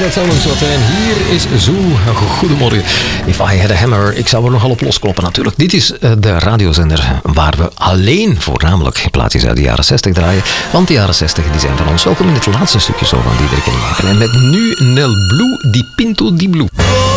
dat zou nog zo zijn. Hier is Zoo. Goedemorgen. If I had a hammer. Ik zou er nogal op loskloppen natuurlijk. Dit is de radiozender waar we alleen voornamelijk plaatjes uit de jaren 60 draaien. Want de jaren 60 die zijn van ons. Welkom in het laatste stukje zo van Diederik en Maarten. En met nu Nel Blue, die Pinto di Blue.